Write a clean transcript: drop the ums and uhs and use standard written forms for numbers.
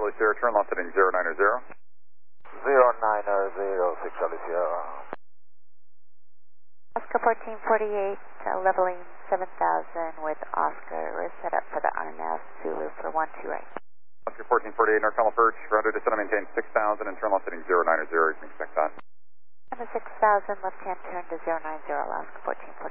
Charlie Sierra, turn left heading 090. 0906 Charlie Sierra. Oscar 1448, leveling 7000 with Oscar. We're set up for the RNAV Zulu for 12 right. Oscar 1448, Norcala Perch, roger descend and maintain 6000 and turn left heading 090, you can expect that. And the 6000 left hand turn to 090, Alaska 1448.